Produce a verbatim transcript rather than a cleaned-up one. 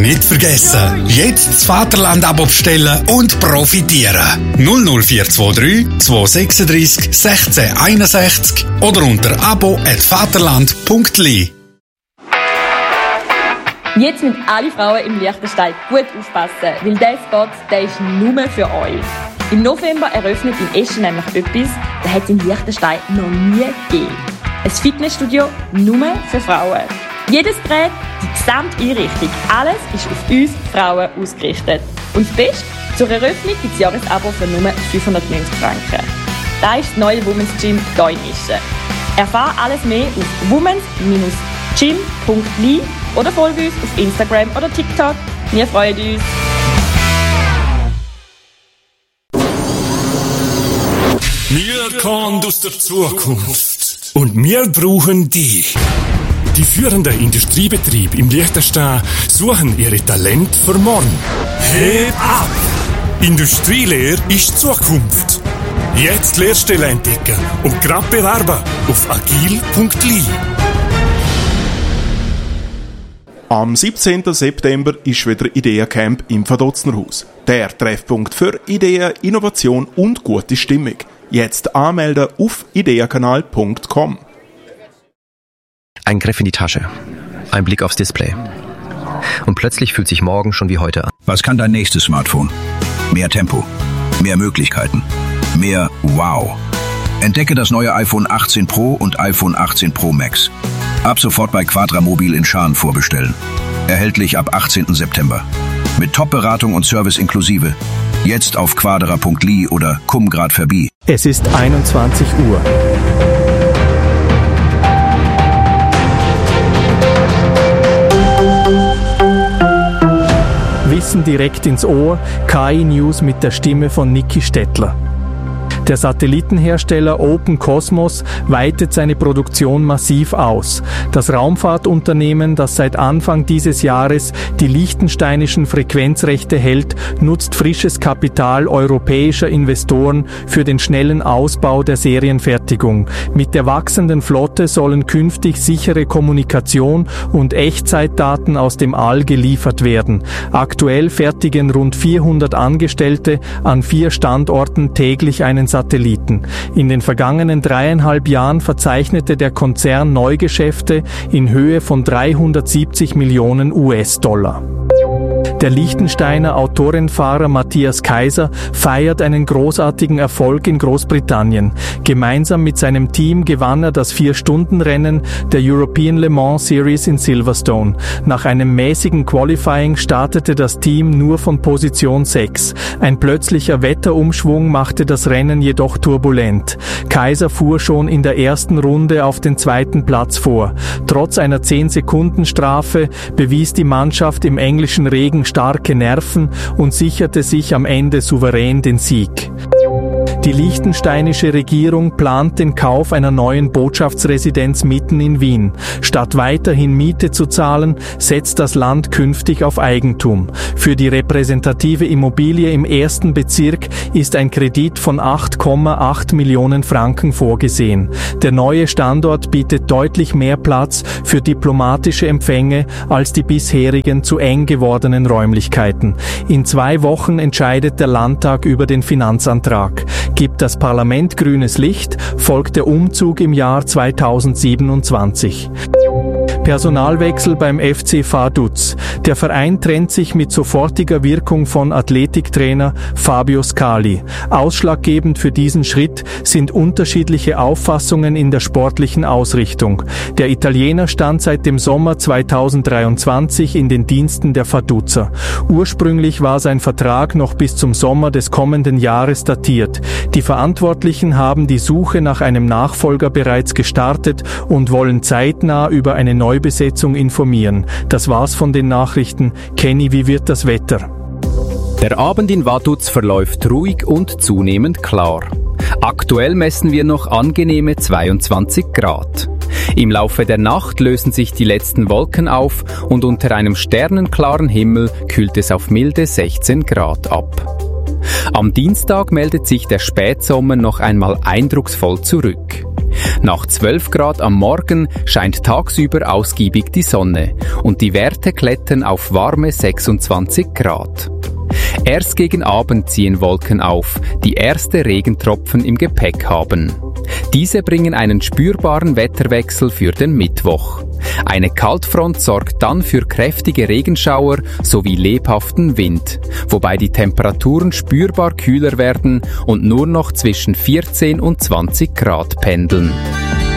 Nicht vergessen, jetzt das Vaterland-Abo bestellen und profitieren. null null vier zwei drei zwei sechs drei sechs eins sechs oder unter abo at vaterland punkt l i. Jetzt müssen alle Frauen im Liechtenstein gut aufpassen, weil dieser Spot, der ist nur für euch. Im November eröffnet in Eschen nämlich etwas, das hat es in Liechtenstein noch nie gegeben. Ein Fitnessstudio nur für Frauen. Jedes Gerät, die gesamte Einrichtung, alles ist auf uns Frauen ausgerichtet. Und das Beste, zur Eröffnung gibt es Jahresabo für nur fünfhundertneunzig Franken. Das ist das neue Women's Gym hier in Eschen. Erfahre alles mehr auf womens gym punkt l i oder folge uns auf Instagram oder TikTok. Wir freuen uns. Wir kommen aus der Zukunft und wir brauchen dich. Die führenden Industriebetriebe im Liechtenstein suchen ihre Talente für morgen. Heb ab! Industrielehre ist Zukunft. Jetzt Lehrstelle entdecken und gerade bewerben auf agil punkt l i. Am siebzehnten September ist wieder Ideencamp im Vadoznerhaus. Der Treffpunkt für Ideen, Innovation und gute Stimmung. Jetzt anmelden auf ideenkanal punkt com. Ein Griff in die Tasche, ein Blick aufs Display. Und plötzlich fühlt sich morgen schon wie heute an. Was kann dein nächstes Smartphone? Mehr Tempo, mehr Möglichkeiten, mehr Wow. Entdecke das neue iPhone achtzehn Pro und iPhone achtzehn Pro Max. Ab sofort bei Quadramobil in Schaan vorbestellen. Erhältlich ab achtzehnten September. Mit Top-Beratung und Service inklusive. Jetzt auf quadra punkt l i oder komm grad vorbei. Es ist einundzwanzig Uhr. Wissen direkt ins Ohr, K I-News mit der Stimme von Niki Stettler. Der Satellitenhersteller Open Cosmos weitet seine Produktion massiv aus. Das Raumfahrtunternehmen, das seit Anfang dieses Jahres die liechtensteinischen Frequenzrechte hält, nutzt frisches Kapital europäischer Investoren für den schnellen Ausbau der Serienfertigung. Mit der wachsenden Flotte sollen künftig sichere Kommunikation und Echtzeitdaten aus dem All geliefert werden. Aktuell fertigen rund vierhundert Angestellte an vier Standorten täglich einen Satelliten. In den vergangenen dreieinhalb Jahren verzeichnete der Konzern Neugeschäfte in Höhe von dreihundertsiebzig Millionen U S-Dollar. Der Liechtensteiner Autorenfahrer Matthias Kaiser feiert einen großartigen Erfolg in Großbritannien. Gemeinsam mit seinem Team gewann er das Vier-Stunden-Rennen der European Le Mans Series in Silverstone. Nach einem mäßigen Qualifying startete das Team nur von Position sechs. Ein plötzlicher Wetterumschwung machte das Rennen jedoch turbulent. Kaiser fuhr schon in der ersten Runde auf den zweiten Platz vor. Trotz einer zehn-Sekunden-Strafe bewies die Mannschaft im englischen Regen starke Nerven und sicherte sich am Ende souverän den Sieg. Die liechtensteinische Regierung plant den Kauf einer neuen Botschaftsresidenz mitten in Wien. Statt weiterhin Miete zu zahlen, setzt das Land künftig auf Eigentum. Für die repräsentative Immobilie im ersten Bezirk ist ein Kredit von acht Komma acht Millionen Franken vorgesehen. Der neue Standort bietet deutlich mehr Platz für diplomatische Empfänge als die bisherigen zu eng gewordenen Räumlichkeiten. In zwei Wochen entscheidet der Landtag über den Finanzantrag. Gibt das Parlament grünes Licht, folgt der Umzug im Jahr zweitausendsiebenundzwanzig. Personalwechsel beim F C Vaduz. Der Verein trennt sich mit sofortiger Wirkung von Athletiktrainer Fabio Scali. Ausschlaggebend für diesen Schritt sind unterschiedliche Auffassungen in der sportlichen Ausrichtung. Der Italiener stand seit dem Sommer zweitausenddreiundzwanzig in den Diensten der Vaduzer. Ursprünglich war sein Vertrag noch bis zum Sommer des kommenden Jahres datiert. Die Verantwortlichen haben die Suche nach einem Nachfolger bereits gestartet und wollen zeitnah über eine Neubesetzung informieren. Das war's von den Nachrichten. Kenny, wie wird das Wetter? Der Abend in Vaduz verläuft ruhig und zunehmend klar. Aktuell messen wir noch angenehme zweiundzwanzig Grad. Im Laufe der Nacht lösen sich die letzten Wolken auf und unter einem sternenklaren Himmel kühlt es auf milde sechzehn Grad ab. Am Dienstag meldet sich der Spätsommer noch einmal eindrucksvoll zurück. Nach zwölf Grad am Morgen scheint tagsüber ausgiebig die Sonne und die Werte klettern auf warme sechsundzwanzig Grad. Erst gegen Abend ziehen Wolken auf, die erste Regentropfen im Gepäck haben. Diese bringen einen spürbaren Wetterwechsel für den Mittwoch. Eine Kaltfront sorgt dann für kräftige Regenschauer sowie lebhaften Wind, wobei die Temperaturen spürbar kühler werden und nur noch zwischen vierzehn und zwanzig Grad pendeln.